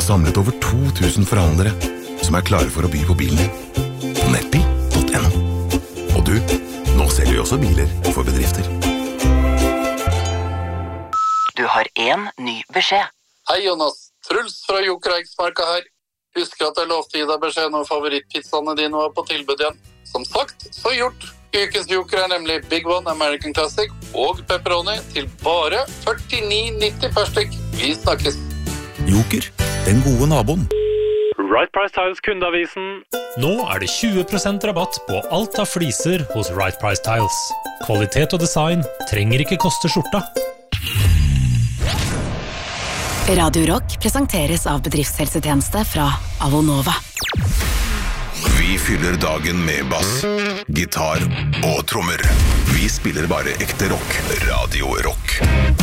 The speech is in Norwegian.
har samlet over 2000 forhandlere som er klare for å by på bilen din på nettbil.no. Og du, nå selger vi også biler for bedrifter. Du har en ny beskjed. Hei Jonas, Truls fra Joker Eiksmarka her. Husker at jeg lovte gi deg beskjed når favorittpizzaene dine var på tilbud igjen. Som sagt, så gjort. Ukens Joker nemlig Big One American Classic og pepperoni til bare 49,90 per stykk. Vi snakkes. Joker, den gode naboen. Right Price Tiles kundeavisen. Nå det 20% rabatt på alt av fliser hos Right Price Tiles. Kvalitet og design trenger ikke koste skjorta. Radio Rock presenteres av bedriftshelsetjeneste fra Avonova. Vi fyller dagen med bass, gitar og trommer. Vi spiller bare ekte rock. Radio Rock.